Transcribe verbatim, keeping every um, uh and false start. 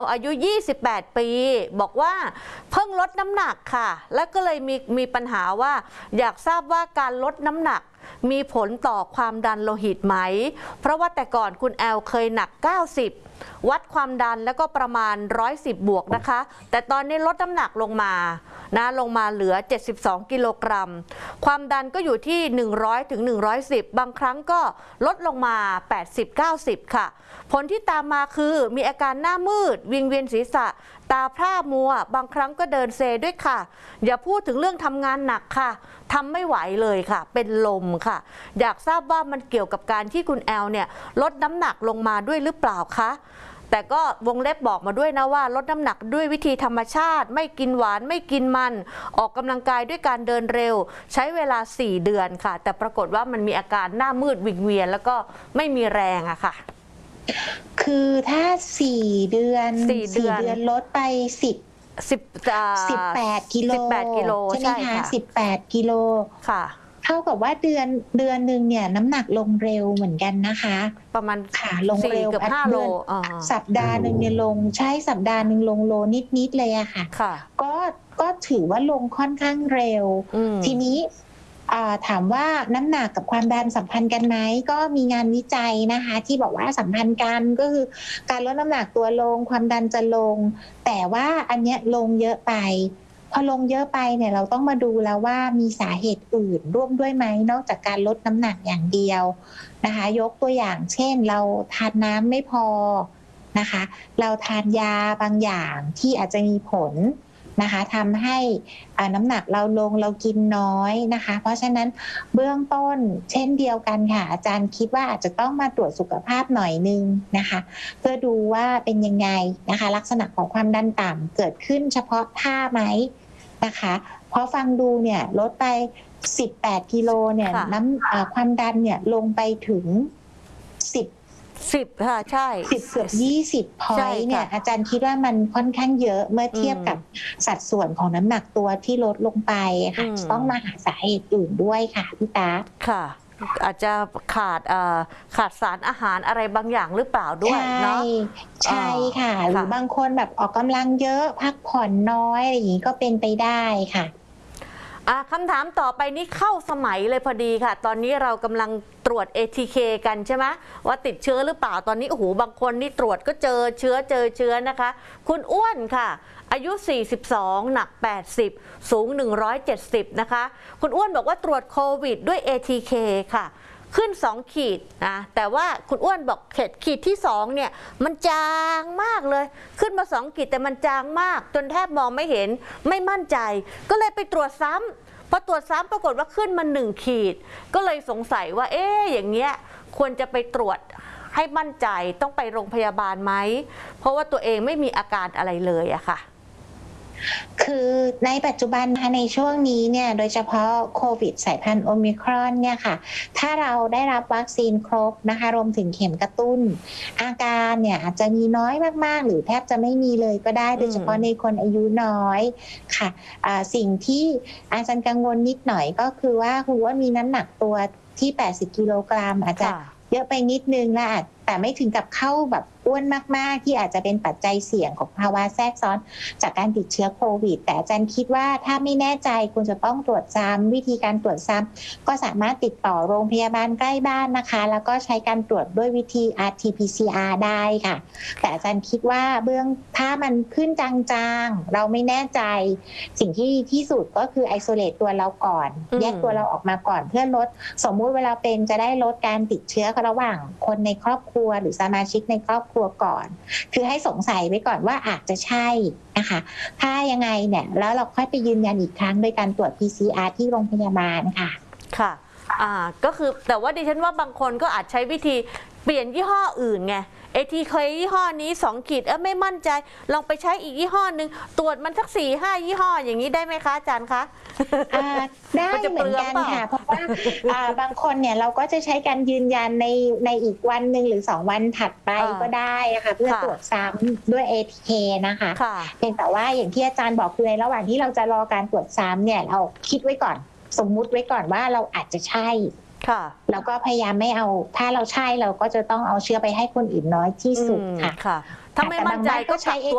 อายุ ยี่สิบแปด ปี บอกว่าเพิ่งลดน้ำหนักค่ะ แล้วก็เลยมีมีปัญหาว่าอยากทราบว่าการลดน้ำหนักมีผลต่อความดันโลหิตไหม เพราะว่าแต่ก่อนคุณแอลเคยหนัก เก้าสิบ วัดความดันแล้วก็ประมาณ หนึ่งร้อยสิบ บวกนะคะ แต่ตอนนี้ลดน้ำหนักลงมานะลงมาเหลือ เจ็ดสิบสอง กิโลกรัม ความดันก็อยู่ที่ หนึ่งร้อยถึงหนึ่งร้อยสิบ บางครั้งก็ลดลงมา แปดสิบ เก้าสิบ ค่ะ ผลที่ตามมาคือมีอาการหน้ามืดวิงเวียนศีรษะตาพร่ามัวบางครั้งก็เดินเซด้วยค่ะอย่าพูดถึงเรื่องทำงานหนักค่ะทำไม่ไหวเลยค่ะเป็นลมค่ะอยากทราบว่ามันเกี่ยวกับการที่คุณแอลเนี่ยลดน้ำหนักลงมาด้วยหรือเปล่าคะแต่ก็วงเล็บบอกมาด้วยนะว่าลดน้ำหนักด้วยวิธีธรรมชาติไม่กินหวานไม่กินมันออกกำลังกายด้วยการเดินเร็วใช้เวลาสี่เดือนค่ะแต่ปรากฏว่ามันมีอาการหน้ามืดวิงเวียนแล้วก็ไม่มีแรงอะค่ะคือถ้าสี่เดือนสี่เดือนลดไปสิบสิบสิบแปดกิโลสิบแปดกิโลใช่ไหมคะสิบแปดกิโลค่ะเท่ากับว่าเดือนเดือนหนึ่งเนี่ยน้ำหนักลงเร็วเหมือนกันนะคะประมาณค่ะลงเร็วเกือบห้าโลสัปดาห์หนึ่งเนี่ยลงใช่สัปดาห์หนึ่งลงโลนิดๆเลยอะค่ะก็ก็ถือว่าลงค่อนข้างเร็วทีนี้ถามว่าน้ำหนักกับความดันสัมพันธ์กันไหมก็มีงานวิจัยนะคะที่บอกว่าสัมพันธ์กันก็คือการลดน้ำหนักตัวลงความดันจะลงแต่ว่าอันเนี้ยลงเยอะไปพอลงเยอะไปเนี่ยเราต้องมาดูแล้วว่ามีสาเหตุอื่นร่วมด้วยไหมนอกจากการลดน้ำหนักอย่างเดียวนะคะยกตัวอย่างเช่นเราทานน้ำไม่พอนะคะเราทานยาบางอย่างที่อาจจะมีผลนะคะทำให้น้ำหนักเราลงเรากินน้อยนะคะเพราะฉะนั้นเบื้องต้นเช่นเดียวกันค่ะอาจารย์คิดว่าอาจจะต้องมาตรวจสุขภาพหน่อยนึงนะคะเพื่อดูว่าเป็นยังไงนะคะลักษณะของความดันต่ำเกิดขึ้นเฉพาะท่าไหมนะคะเพราะฟังดูเนี่ยลดไปสิบแปดกิโลเนี่ยน้ำความดันเนี่ยลงไปถึงสิบสิบค่ะใช่สิบเกือบยี่สิบพอยต์เนี่ยอาจารย์คิดว่ามันค่อนข้างเยอะเมื่อเทียบกับสัดส่วนของน้ำหนักตัวที่ลดลงไปค่ะต้องมาหาสาเหตุอื่นด้วยค่ะพี่ตาค่ะอาจจะขาดขาดสารอาหารอะไรบางอย่างหรือเปล่าด้วยเนาะใช่ค่ะหรือบางคนแบบออกกำลังเยอะพักผ่อนน้อยอะไรอย่างนี้ก็เป็นไปได้ค่ะคำถามต่อไปนี้เข้าสมัยเลยพอดีค่ะตอนนี้เรากำลังตรวจ เอ ที เค กันใช่ไหมว่าติดเชื้อหรือเปล่าตอนนี้โอ้โหบางคนนี่ตรวจก็เจอเชื้อเจอเชื้อนะคะคุณอ้วนค่ะอายุสี่สิบสองหนักแปดสิบสูงหนึ่งร้อยเจ็ดสิบนะคะคุณอ้วนบอกว่าตรวจโควิดด้วย เอ ที เค ค่ะขึ้นสองขีดนะแต่ว่าคุณอ้วนบอกเข็ดขีดที่สองเนี่ยมันจางมากเลยขึ้นมาสองขีดแต่มันจางมากจนแทบมองไม่เห็นไม่มั่นใจก็เลยไปตรวจซ้ำพอตรวจซ้ำปรากฏว่าขึ้นมาหนึ่งขีดก็เลยสงสัยว่าเอ๊ะอย่างเงี้ยควรจะไปตรวจให้มั่นใจต้องไปโรงพยาบาลไหมเพราะว่าตัวเองไม่มีอาการอะไรเลยอะค่ะคือในปัจจุบันในช่วงนี้เนี่ยโดยเฉพาะโควิดสายพันธุ์โอมิครอนเนี่ยค่ะถ้าเราได้รับวัคซีนครบนะคะรวมถึงเข็มกระตุ้นอาการเนี่ยอาจจะมีน้อยมากๆหรือแทบจะไม่มีเลยก็ได้โดยเฉพาะในคนอายุน้อยค่ะสิ่งที่อาจารย์กังวลนิดหน่อยก็คือว่าคุณว่ามีน้ำหนักตัวที่แปดสิบกิโลกรัมอาจจะเยอะไปนิดนึงและแต่ไม่ถึงกับเข้าแบบอ้วนมากๆที่อาจจะเป็นปัจจัยเสี่ยงของภาวะแทรกซ้อนจากการติดเชื้อโควิดแต่อาจารย์คิดว่าถ้าไม่แน่ใจควรจะต้องตรวจซ้ำวิธีการตรวจซ้ำก็สามารถติดต่อโรงพยาบาลใกล้บ้านนะคะแล้วก็ใช้การตรวจด้วยวิธี อาร์ ที พี ซี อาร์ ได้ค่ะแต่อาจารย์คิดว่าเบื้องถ้ามันขึ้นจางๆเราไม่แน่ใจสิ่งที่ดีที่สุดก็คือไอโซเลตตัวเราก่อนแยกตัวเราออกมาก่อนเพื่อลดสมมุติเวลาเป็นจะได้ลดการติดเชื้อระหว่างคนในครอบครัวหรือสมาชิกในครอบครัวก่อนคือให้สงสัยไว้ก่อนว่าอาจจะใช่นะคะถ้ายังไงเนี่ยแล้วเราค่อยไปยืนยันอีกครั้งโดยการตรวจ พี ซี อาร์ ที่โรงพยาบาลค่ะค่ะอ่าก็คือแต่ว่าดิฉันว่าบางคนก็อาจใช้วิธีเปลี่ยนยี่ห้ออื่นไงเอทีเคยี่ห้อนี้สองขีดเออไม่มั่นใจลองไปใช้อีกยี่ห้อหนึ่งตรวจมันสักสี่ห้ายี่ห้ออย่างนี้ได้ไหมคะอาจารย์คะได้เหมือนกันค่ะเพราะว่าบางคนเนี่ยเราก็จะใช้การยืนยันในในอีกวันหนึ่งหรือสองวันถัดไปก็ได้ค่ะเพื่อตรวจซ้ำด้วย เอ ที เค นะคะเพียงแต่ว่าอย่างที่อาจารย์บอกคือในระหว่างที่เราจะรอการตรวจซ้ำเนี่ยเราคิดไว้ก่อนสมมุติไว้ก่อนว่าเราอาจจะใช่แล้วก็พยายามไม่เอาถ้าเราใช่เราก็จะต้องเอาเชื้อไปให้คนอื่นน้อยที่สุดค่ะถ้าไม่มั่นใจก็ใช้